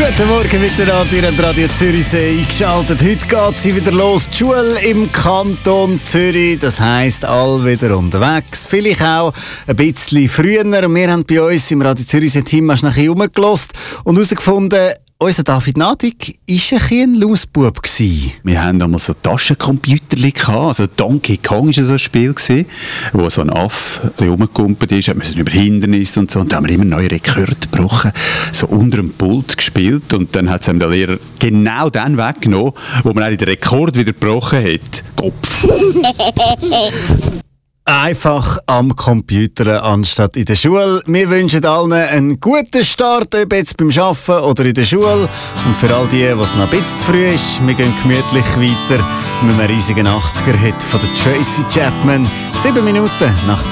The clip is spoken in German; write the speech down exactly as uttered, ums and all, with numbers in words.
Guten Morgen miteinander, ihr habt Radio Zürichsee eingeschaltet. Heute geht sie wieder los. Die Schule im Kanton Zürich, das heisst, alle wieder unterwegs. Vielleicht auch ein bisschen früher. Wir haben bei uns im Radio Zürichsee-Team mal schnell rumgelassen und herausgefunden, unser David Nadig war ein, ein Lausbub. Wir hatten damals so Taschencomputer gehabt. Also Donkey Kong war so ein Spiel, wo so ein Affe rumgekumpelt ist. Wir müssen über Hindernisse und so. Und da haben wir immer neue Rekorde gebrochen. So unter dem Pult gespielt. Und dann hat es der Lehrer genau dann weggenommen, wo man den Rekord wieder gebrochen hat. Kopf. Einfach am Computer anstatt in der Schule. Wir wünschen allen einen guten Start, ob jetzt beim Arbeiten oder in der Schule. Und für all die, was noch ein bisschen zu früh ist, wir gehen gemütlich weiter mit einem riesigen achtziger-Hit von der Tracy Chapman. Sieben Minuten nach der